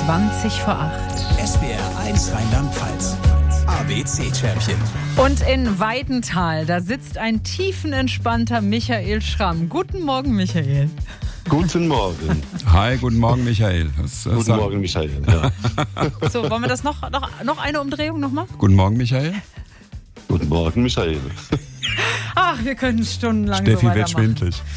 20 vor 8. SWR 1 Rheinland-Pfalz. ABC-Champion. Und in Weidenthal, da sitzt ein tiefenentspannter Michael Schramm. Guten Morgen, Michael. Guten Morgen. Hi, guten Morgen, Michael. Guten Morgen, Michael. Ja. So, wollen wir das noch eine Umdrehung nochmal? Guten Morgen, Michael. Guten Morgen, Michael. Ach, wir können stundenlang Steffi so wird weitermachen. schwindelig.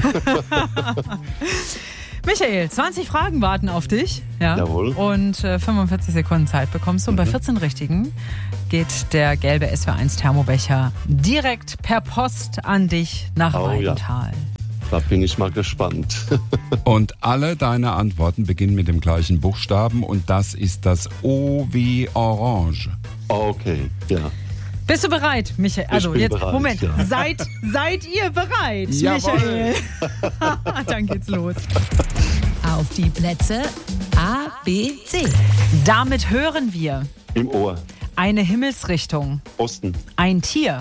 Michael, 20 Fragen warten auf dich. Ja. Jawohl. Und 45 Sekunden Zeit bekommst du. Und bei 14 Richtigen geht der gelbe SWR1 Thermobecher direkt per Post an dich nach Weidenthal. Ja. Da bin ich mal gespannt. Und alle deine Antworten beginnen mit dem gleichen Buchstaben und das ist das O wie Orange. Okay, ja. Bist du bereit, Michael? Also bin jetzt, bereit, Moment. ja. Seid ihr bereit, Jawohl. Michael? Dann geht's los. Auf die Plätze A, B, C. Damit hören wir Im Ohr. eine Himmelsrichtung, Osten. ein Tier,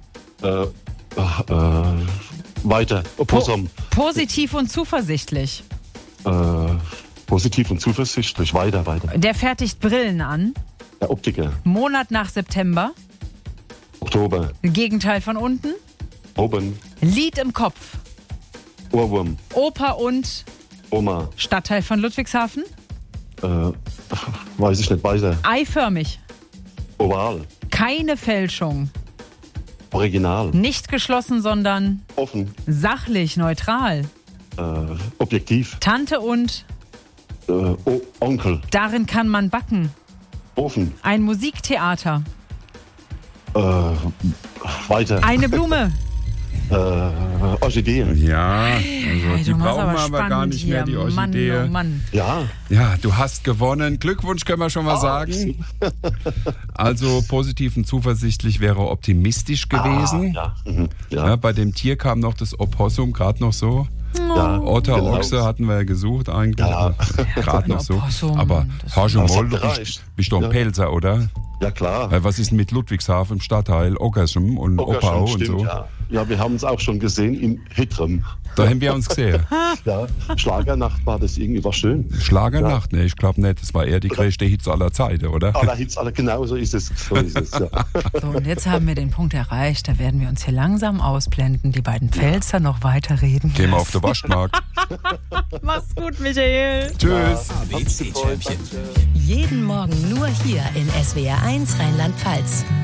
Weiter. Opossum. positiv und zuversichtlich. Positiv und zuversichtlich. Weiter. Der fertigt Brillen an. Der Optiker. Monat nach September. Oktober. Gegenteil von unten. Oben. Lied im Kopf. Ohrwurm. Oper und Oma. Stadtteil von Ludwigshafen. Weiß ich nicht weiter. Eiförmig. Oval. Keine Fälschung. Original. Nicht geschlossen, sondern Offen. sachlich, neutral. Objektiv. Tante und Onkel. darin kann man backen. Ofen. Ein Musiktheater. Weiter. Eine Blume. Orchideen. Ja, also Hey, die du machst brauchen wir aber spannend gar nicht mehr, die hier. Orchidee. Mann, oh Mann. Ja. Ja, du hast gewonnen. Glückwunsch können wir schon mal sagen. Also positiv und zuversichtlich wäre optimistisch gewesen. Ja. Mhm. Ja, bei dem Tier kam noch das Opossum, gerade noch so. Ja. Otter, Genau. Ochse hatten wir ja gesucht eigentlich, Ja. gerade noch so. Opossum, Aber das- hast du Das mal, hat du gereicht. bist doch ein Ja. Pelzer, oder? Ja, klar. Was ist denn mit Ludwigshafen, Stadtteil, Ockersham und Oppau und stimmt, so? ja. Ja, wir haben uns auch schon gesehen in Hittrum. Da haben wir uns gesehen. Ja, Schlagernacht war das irgendwie, war schön. Schlagernacht? Ne, ich glaube nicht. Das war eher die größte Hitze aller Zeiten, oder? Aller Hits, genau so ist es. So ist es ja. So, und jetzt haben wir den Punkt erreicht. Da werden wir uns hier langsam ausblenden. Die beiden Pfälzer noch weiterreden. Gehen wir auf den Waschmarkt. Mach's gut, Michael. Tschüss. ABC-Champion. Jeden Morgen nur hier in SWR 1 Rheinland-Pfalz.